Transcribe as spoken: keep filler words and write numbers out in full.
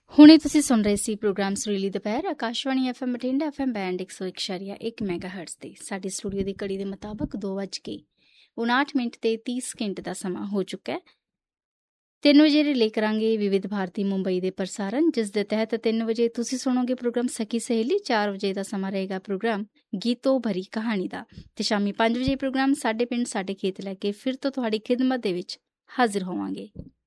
ਹੁਣੇ ਤੁਸੀਂ ਸੁਣ ਰਹੇ ਸੀ ਪ੍ਰੋਗਰਾਮ ਸੁਰੀਲੀ ਦੁਪਹਿਰ Akashvani F M Bathinda F M band ਇੱਕ ਸੌ ਇੱਕ ਸ਼ਰੀਆ ਇੱਕ ਮੈਗਾ ਹਰਟਜ਼ ਤੇ। ਸਾਡੇ ਸਟੂਡੀਓ ਦੀ ਘੜੀ ਦੇ ਮੁਤਾਬਕ ਦੋ ਵੱਜ ਕੇ ਉਨਾਹਠ ਮਿੰਟ ਤੇ ਤੀਹ ਸਕਿੰਟ ਦਾ ਸਮਾਂ ਹੋ ਚੁੱਕਾ ਹੈ। ਤਿੰਨ ਵਜੇ ਰਿਲੇ ਕਰਾਂਗੇ ਵਿਵਿਧ ਭਾਰਤੀ ਮੁੰਬਈ ਦੇ ਪ੍ਰਸਾਰਣ, ਜਿਸ ਦੇ ਤਹਿਤ ਤਿੰਨ ਵਜੇ ਤੁਸੀਂ ਸੁਣੋਗੇ ਪ੍ਰੋਗਰਾਮ ਸਖੀ ਸਹੇਲੀ। ਚਾਰ ਵਜੇ ਦਾ ਸਮਾਂ ਰਹੇਗਾ ਪ੍ਰੋਗਰਾਮ ਗੀਤੋ ਭਰੀ ਕਹਾਣੀ ਦਾ, ਤੇ ਸ਼ਾਮੀ ਪੰਜ ਵਜੇ ਪ੍ਰੋਗਰਾਮ ਸਾਡੇ ਪਿੰਡ ਸਾਡੇ ਖੇਤ ਲੈ ਕੇ ਫਿਰ ਤੋਂ ਤੁਹਾਡੀ ਖਿਦਮਤ ਦੇ ਵਿੱਚ ਹਾਜ਼ਰ ਹੋਵਾਂਗੇ।